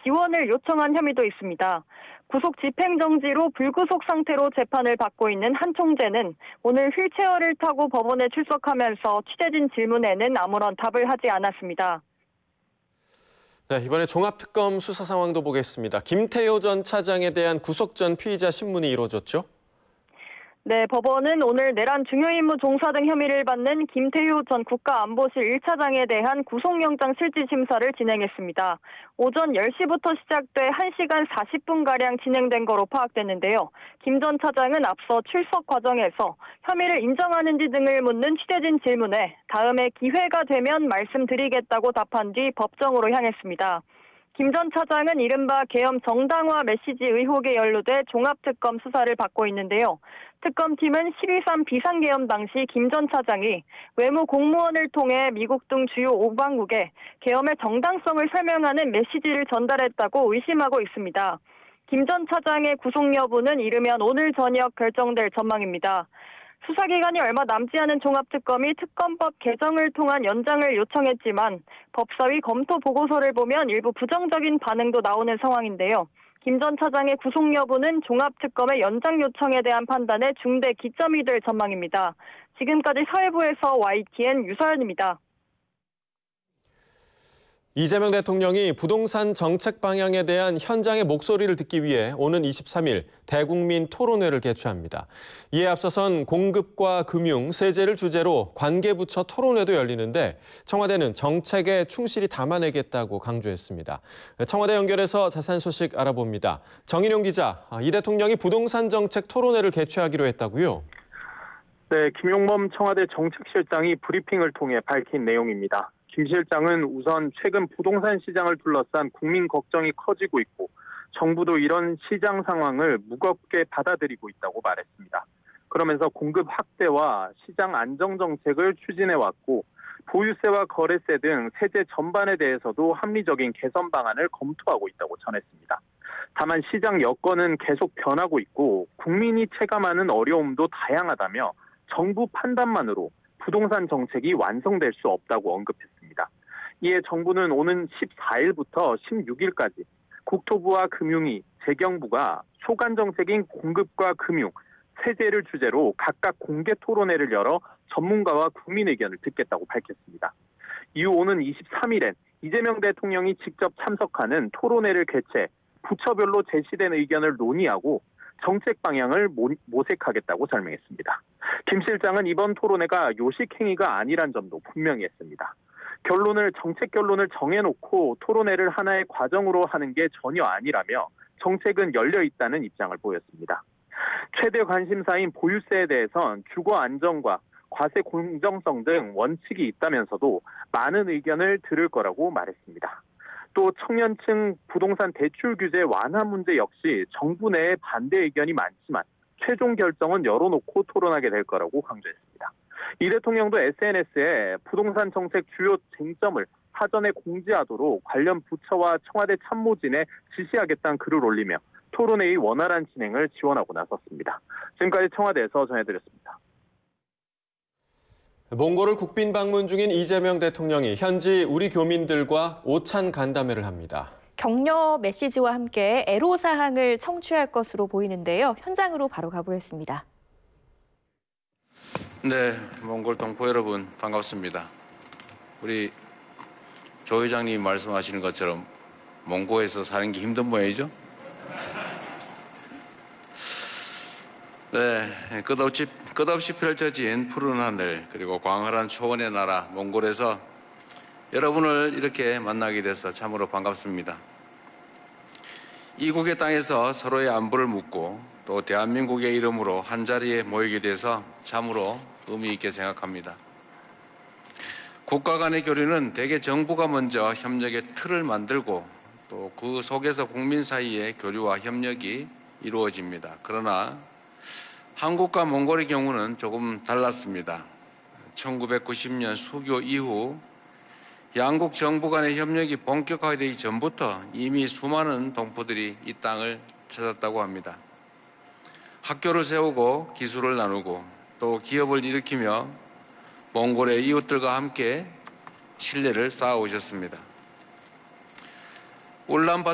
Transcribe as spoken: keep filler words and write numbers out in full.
지원을 요청한 혐의도 있습니다. 구속 집행정지로 불구속 상태로 재판을 받고 있는 한 총재는 오늘 휠체어를 타고 법원에 출석하면서 취재진 질문에는 아무런 답을 하지 않았습니다. 네, 이번에 종합특검 수사 상황도 보겠습니다. 김태효 전 차장에 대한 구속 전 피의자 신문이 이루어졌죠? 네, 법원은 오늘 내란 중요임무 종사 등 혐의를 받는 김태효 전 국가안보실 일 차장에 대한 구속영장 실질심사를 진행했습니다. 오전 열 시부터 시작돼 한 시간 사십 분가량 진행된 거로 파악됐는데요. 김 전 차장은 앞서 출석 과정에서 혐의를 인정하는지 등을 묻는 취재진 질문에 다음에 기회가 되면 말씀드리겠다고 답한 뒤 법정으로 향했습니다. 김 전 차장은 이른바 계엄 정당화 메시지 의혹에 연루돼 종합특검 수사를 받고 있는데요. 특검팀은 십이 삼 비상계엄 당시 김 전 차장이 외무 공무원을 통해 미국 등 주요 오 강국에 계엄의 정당성을 설명하는 메시지를 전달했다고 의심하고 있습니다. 김 전 차장의 구속 여부는 이르면 오늘 저녁 결정될 전망입니다. 수사기간이 얼마 남지 않은 종합특검이 특검법 개정을 통한 연장을 요청했지만 법사위 검토 보고서를 보면 일부 부정적인 반응도 나오는 상황인데요. 김 전 차장의 구속 여부는 종합특검의 연장 요청에 대한 판단의 중대 기점이 될 전망입니다. 지금까지 사회부에서 와이티엔 유서연입니다. 이재명 대통령이 부동산 정책 방향에 대한 현장의 목소리를 듣기 위해 오는 이십삼 일 대국민 토론회를 개최합니다. 이에 앞서선 공급과 금융, 세제를 주제로 관계부처 토론회도 열리는데 청와대는 정책에 충실히 담아내겠다고 강조했습니다. 청와대 연결해서 자세한 소식 알아봅니다. 정인용 기자, 이 대통령이 부동산 정책 토론회를 개최하기로 했다고요? 네, 김용범 청와대 정책실장이 브리핑을 통해 밝힌 내용입니다. 김 실장은 우선 최근 부동산 시장을 둘러싼 국민 걱정이 커지고 있고 정부도 이런 시장 상황을 무겁게 받아들이고 있다고 말했습니다. 그러면서 공급 확대와 시장 안정 정책을 추진해왔고 보유세와 거래세 등 세제 전반에 대해서도 합리적인 개선 방안을 검토하고 있다고 전했습니다. 다만 시장 여건은 계속 변하고 있고 국민이 체감하는 어려움도 다양하다며 정부 판단만으로 부동산 정책이 완성될 수 없다고 언급했습니다. 이에 정부는 오는 십사 일부터 십육 일까지 국토부와 금융위, 재경부가 소관 정책인 공급과 금융, 세제를 주제로 각각 공개 토론회를 열어 전문가와 국민 의견을 듣겠다고 밝혔습니다. 이후 오는 이십삼 일엔 이재명 대통령이 직접 참석하는 토론회를 개최, 부처별로 제시된 의견을 논의하고 정책 방향을 모색하겠다고 설명했습니다. 김 실장은 이번 토론회가 요식행위가 아니란 점도 분명히 했습니다. 결론을 정책 결론을 정해놓고 토론회를 하나의 과정으로 하는 게 전혀 아니라며 정책은 열려 있다는 입장을 보였습니다. 최대 관심사인 보유세에 대해선 주거 안정과 과세 공정성 등 원칙이 있다면서도 많은 의견을 들을 거라고 말했습니다. 또 청년층 부동산 대출 규제 완화 문제 역시 정부 내에 반대 의견이 많지만 최종 결정은 열어놓고 토론하게 될 거라고 강조했습니다. 이 대통령도 에스엔에스에 부동산 정책 주요 쟁점을 사전에 공지하도록 관련 부처와 청와대 참모진에 지시하겠다는 글을 올리며 토론회의 원활한 진행을 지원하고 나섰습니다. 지금까지 청와대에서 전해드렸습니다. 몽골을 국빈 방문 중인 이재명 대통령이 현지 우리 교민들과 오찬 간담회를 합니다. 격려 메시지와 함께 애로사항을 청취할 것으로 보이는데요. 현장으로 바로 가보겠습니다. 네, 몽골 동포 여러분 반갑습니다. 우리 조 회장님이 말씀하시는 것처럼 몽고에서 사는 게 힘든 모양이죠? 네, 끝없이, 끝없이 펼쳐진 푸른 하늘 그리고 광활한 초원의 나라 몽골에서 여러분을 이렇게 만나게 돼서 참으로 반갑습니다. 이국의 땅에서 서로의 안부를 묻고 또 대한민국의 이름으로 한자리에 모이게 돼서 참으로 의미 있게 생각합니다. 국가 간의 교류는 대개 정부가 먼저 협력의 틀을 만들고 또 그 속에서 국민 사이의 교류와 협력이 이루어집니다. 그러나 한국과 몽골의 경우는 조금 달랐습니다. 천구백구십 년 수교 이후 양국 정부 간의 협력이 본격화되기 전부터 이미 수많은 동포들이 이 땅을 찾았다고 합니다. 학교를 세우고 기술을 나누고 또 기업을 일으키며 몽골의 이웃들과 함께 신뢰를 쌓아오셨습니다. 울란바토르